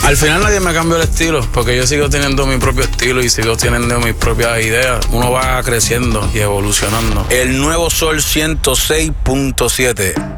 Al final nadie me cambió el estilo, porque yo sigo teniendo mi propio estilo y sigo teniendo mis propias ideas. Uno va creciendo y evolucionando. El nuevo Sol 106.7.